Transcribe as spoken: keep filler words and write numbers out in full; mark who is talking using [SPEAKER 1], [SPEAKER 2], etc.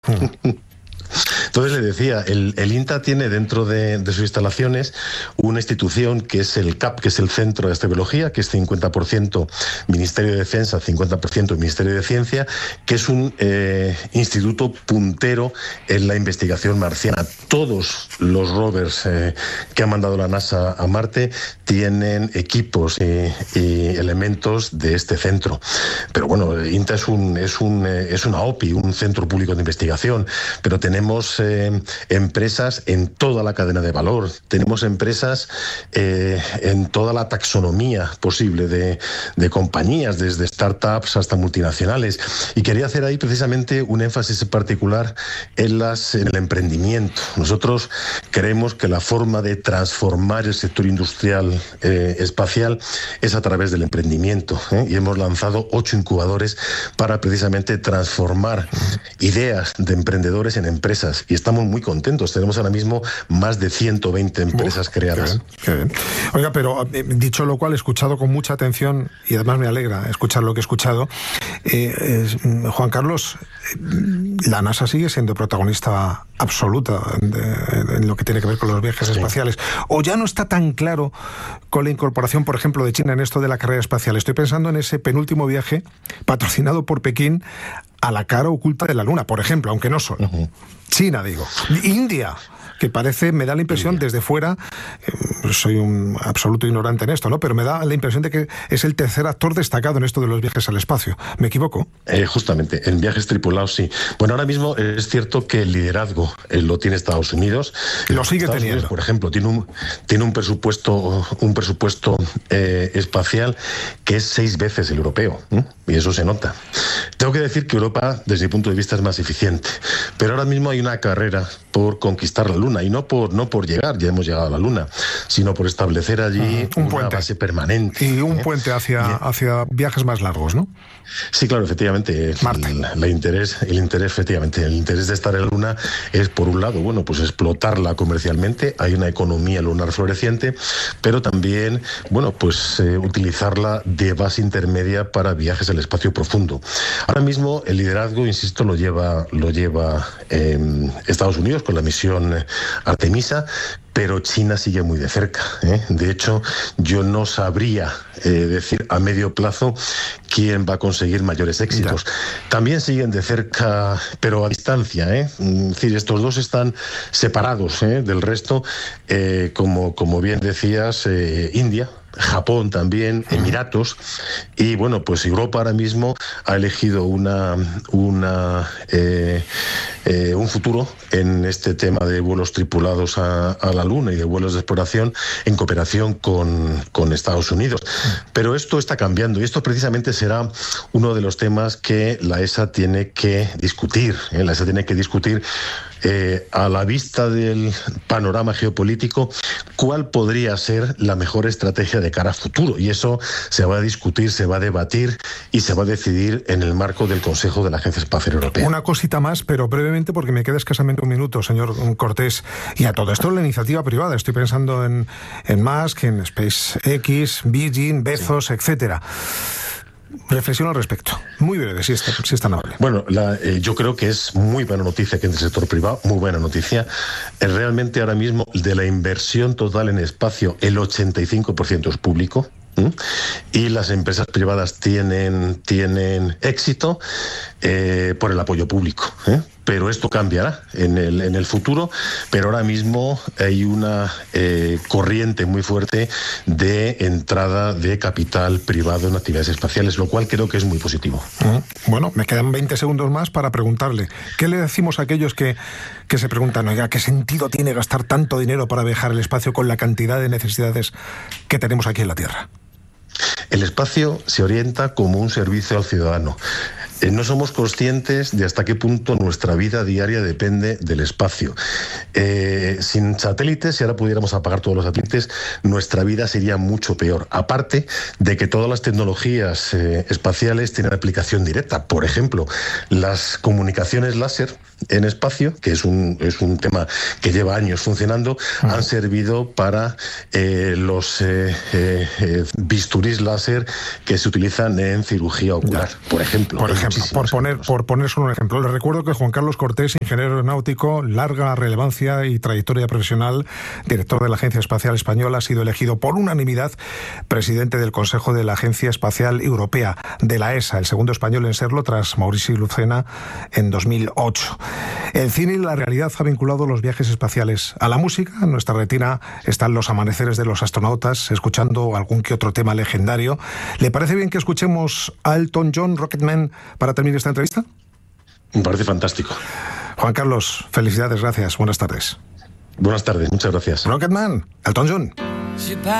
[SPEAKER 1] Entonces le decía, el, el INTA tiene dentro de, de sus instalaciones una institución que es el C A P, que es el Centro de Astrobiología, que es cincuenta por ciento Ministerio de Defensa, cincuenta por ciento Ministerio de Ciencia, que es un eh, instituto puntero en la investigación marciana. Todos los rovers eh, que ha mandado la NASA a Marte tienen equipos y, y elementos de este centro. Pero bueno, el INTA es, un, es, un, eh, es una O P I, un centro público de investigación, pero tenemos eh, empresas en toda la cadena de valor, tenemos empresas eh, en toda la taxonomía posible de, de compañías, desde startups hasta multinacionales, y quería hacer ahí precisamente un énfasis en particular en, las, en el emprendimiento. Nosotros creemos que la forma de transformar el sector industrial eh, espacial es a través del emprendimiento, ¿eh? y hemos lanzado ocho incubadores para precisamente transformar ideas de emprendedores en empresas, y estamos muy contentos. Tenemos ahora mismo más de ciento veinte empresas Uf, creadas.
[SPEAKER 2] Qué bien, qué bien. Oiga, pero dicho lo cual, he escuchado con mucha atención, y además me alegra escuchar lo que he escuchado. Eh, eh, Juan Carlos, la NASA sigue siendo protagonista absoluta en, en lo que tiene que ver con los viajes sí. espaciales. ¿O ya no está tan claro con la incorporación, por ejemplo, de China en esto de la carrera espacial? Estoy pensando en ese penúltimo viaje patrocinado por Pekín a la cara oculta de la Luna, por ejemplo, aunque no solo. Uh-huh. China, digo. India, que parece, me da la impresión India. Desde fuera, eh, soy un absoluto ignorante en esto, ¿no? Pero me da la impresión de que es el tercer actor destacado en esto de los viajes al espacio. ¿Me equivoco?
[SPEAKER 1] Eh, justamente, en viajes tripulados sí. Bueno, ahora mismo es cierto que el liderazgo eh, lo tiene Estados Unidos.
[SPEAKER 2] Lo sigue
[SPEAKER 1] Estados
[SPEAKER 2] teniendo.
[SPEAKER 1] Unidos, por ejemplo, tiene un, tiene un presupuesto, un presupuesto eh, espacial que es seis veces el europeo, ¿eh? Y eso se nota. Tengo que decir que Europa, desde mi punto de vista, es más eficiente. Pero ahora mismo hay una carrera por conquistar la Luna, y no por, no por llegar, ya hemos llegado a la Luna, sino por establecer allí uh, un una puente. base permanente.
[SPEAKER 2] Y un ¿eh? puente hacia, y, hacia viajes más largos, ¿no?
[SPEAKER 1] Sí, claro, efectivamente.
[SPEAKER 2] Marte.
[SPEAKER 1] El, el, interés, el interés, efectivamente, el interés de estar en la Luna es, por un lado, bueno, pues explotarla comercialmente, hay una economía lunar floreciente, pero también, bueno, pues eh, utilizarla de base intermedia para viajes al espacio profundo. Ahora mismo el liderazgo, insisto, lo lleva, lo lleva eh, Estados Unidos con la misión Artemisa, pero China sigue muy de cerca, ¿eh? De hecho, yo no sabría eh, decir a medio plazo quién va a conseguir mayores éxitos. Ya. También siguen de cerca, pero a distancia, ¿eh? Es decir, estos dos están separados, ¿eh? del resto, eh, como, como bien decías, eh, India, Japón también, Emiratos, y bueno, pues Europa ahora mismo ha elegido una, una eh, eh, un futuro en este tema de vuelos tripulados a, a la Luna y de vuelos de exploración en cooperación con, con Estados Unidos. Pero esto está cambiando, y esto precisamente será uno de los temas que la E S A tiene que discutir, ¿eh? La E S A tiene que discutir Eh, a la vista del panorama geopolítico, cuál podría ser la mejor estrategia de cara a futuro, y eso se va a discutir, se va a debatir y se va a decidir en el marco del Consejo de la Agencia Espacial Europea.
[SPEAKER 2] Una cosita más, pero brevemente, porque me queda escasamente un minuto, señor Cortés, y a todo esto la iniciativa privada, estoy pensando en, en Musk, en SpaceX, Virgin, Bezos, sí. etcétera. Reflexión al respecto. Muy breve, si es, si es tan amable.
[SPEAKER 1] Bueno, la, eh, yo creo que es muy buena noticia que en el sector privado, muy buena noticia. Eh, realmente ahora mismo de la inversión total en espacio, el ochenta y cinco por ciento es público. ¿Mm? Y las empresas privadas tienen, tienen éxito eh, por el apoyo público, ¿eh? Pero esto cambiará en el, en el futuro, pero ahora mismo hay una eh, corriente muy fuerte de entrada de capital privado en actividades espaciales, lo cual creo que es muy positivo.
[SPEAKER 2] Bueno, me quedan veinte segundos más para preguntarle, ¿qué le decimos a aquellos que, que se preguntan, oiga, ¿qué sentido tiene gastar tanto dinero para viajar al espacio con la cantidad de necesidades que tenemos aquí en la Tierra?
[SPEAKER 1] El espacio se orienta como un servicio al ciudadano. No somos conscientes de hasta qué punto nuestra vida diaria depende del espacio. Eh, sin satélites, si ahora pudiéramos apagar todos los satélites, nuestra vida sería mucho peor. Aparte de que todas las tecnologías eh, espaciales tienen aplicación directa. Por ejemplo, las comunicaciones láser en espacio, que es un, es un tema que lleva años funcionando, uh-huh. han servido para eh, los eh, eh, bisturís láser que se utilizan en cirugía ocular,
[SPEAKER 2] ya.
[SPEAKER 1] por ejemplo.
[SPEAKER 2] Por ejemplo. ejemplo, por poner, por poner solo un ejemplo. Les recuerdo que Juan Carlos Cortés, ingeniero aeronáutico, larga relevancia y trayectoria profesional, director de la Agencia Espacial Española, ha sido elegido por unanimidad presidente del Consejo de la Agencia Espacial Europea, de la E S A, el segundo español en serlo tras Maurici Lucena en dos mil ocho. El cine y la realidad ha vinculado los viajes espaciales a la música. En nuestra retina están los amaneceres de los astronautas, escuchando algún que otro tema legendario. ¿Le parece bien que escuchemos a Elton John, Rocketman, para terminar esta entrevista?
[SPEAKER 1] Me parece fantástico.
[SPEAKER 2] Juan Carlos, felicidades, gracias, buenas tardes.
[SPEAKER 1] Buenas tardes, muchas gracias.
[SPEAKER 2] Rocketman, Elton John.